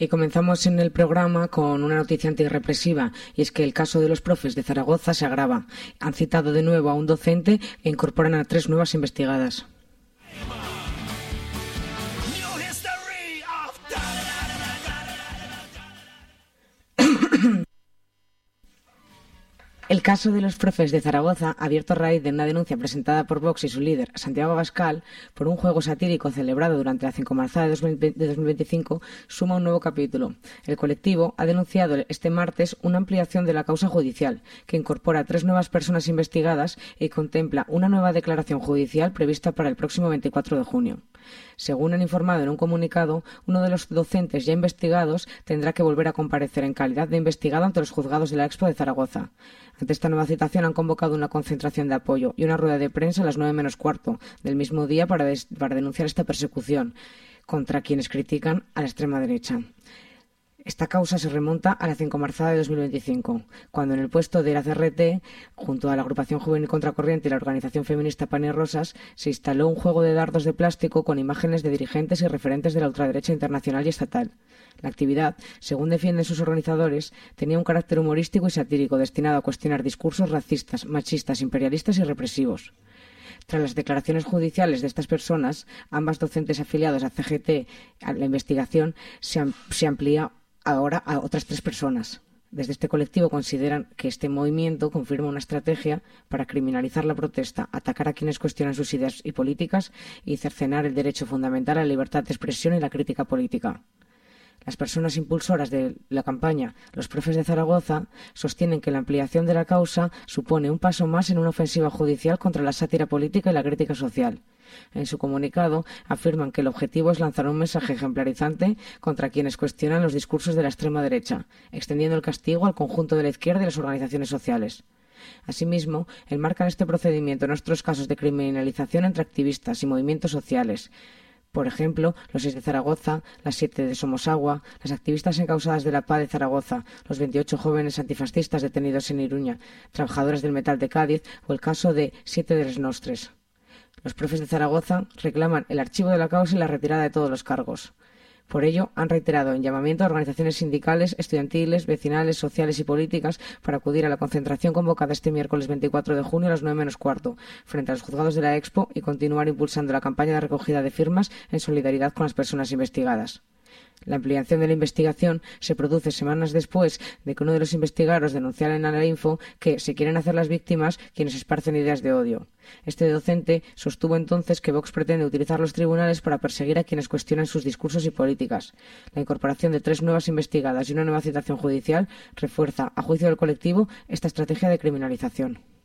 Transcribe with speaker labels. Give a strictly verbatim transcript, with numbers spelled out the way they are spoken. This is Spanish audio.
Speaker 1: Y comenzamos en el programa con una noticia antirrepresiva, y es que el caso de los profes de Zaragoza se agrava. Han citado de nuevo a un docente e incorporan a tres nuevas investigadas. El caso de los profes de Zaragoza, abierto a raíz de una denuncia presentada por Vox y su líder, Santiago Abascal, por un juego satírico celebrado durante la Cincomarzada de dos mil veinticinco, suma un nuevo capítulo. El colectivo ha denunciado este martes una ampliación de la causa judicial, que incorpora tres nuevas personas investigadas y contempla una nueva declaración judicial prevista para el próximo veinticuatro de junio. Según han informado en un comunicado, uno de los docentes ya investigados tendrá que volver a comparecer en calidad de investigado ante los juzgados de la Expo de Zaragoza. Ante esta nueva citación han convocado una concentración de apoyo y una rueda de prensa a las nueve menos cuarto del mismo día para, des- para denunciar esta persecución contra quienes critican a la extrema derecha. Esta causa se remonta a la Cincomarzada de dos mil veinticinco, cuando en el puesto de la C R T, junto a la Agrupación Juvenil Contracorriente y la organización feminista Pan y Rosas, se instaló un juego de dardos de plástico con imágenes de dirigentes y referentes de la ultraderecha internacional y estatal. La actividad, según defienden sus organizadores, tenía un carácter humorístico y satírico destinado a cuestionar discursos racistas, machistas, imperialistas y represivos. Tras las declaraciones judiciales de estas personas, ambas docentes afiliadas a C G T, a la investigación se, am- se amplía ahora a otras tres personas. Desde este colectivo consideran que este movimiento confirma una estrategia para criminalizar la protesta, atacar a quienes cuestionan sus ideas y políticas y cercenar el derecho fundamental a la libertad de expresión y la crítica política. Las personas impulsoras de la campaña, los profes de Zaragoza, sostienen que la ampliación de la causa supone un paso más en una ofensiva judicial contra la sátira política y la crítica social. En su comunicado afirman que el objetivo es lanzar un mensaje ejemplarizante contra quienes cuestionan los discursos de la extrema derecha, extendiendo el castigo al conjunto de la izquierda y las organizaciones sociales. Asimismo, enmarcan este procedimiento en otros casos de criminalización entre activistas y movimientos sociales. Por ejemplo, los seis de Zaragoza, las siete de Somosagua, las activistas encausadas de la P A de Zaragoza, los veintiocho jóvenes antifascistas detenidos en Iruña, trabajadoras del metal de Cádiz o el caso de siete de Les Nostres. Los profes de Zaragoza reclaman el archivo de la causa y la retirada de todos los cargos. Por ello, han reiterado en llamamiento a organizaciones sindicales, estudiantiles, vecinales, sociales y políticas para acudir a la concentración convocada este miércoles veinticuatro de junio a las nueve menos cuarto, frente a los juzgados de la Expo y continuar impulsando la campaña de recogida de firmas en solidaridad con las personas investigadas. La ampliación de la investigación se produce semanas después de que uno de los investigados denunciara en Analinfo que se quieren hacer las víctimas quienes esparcen ideas de odio. Este docente sostuvo entonces que Vox pretende utilizar los tribunales para perseguir a quienes cuestionan sus discursos y políticas. La incorporación de tres nuevas investigadas y una nueva citación judicial refuerza, a juicio del colectivo, esta estrategia de criminalización.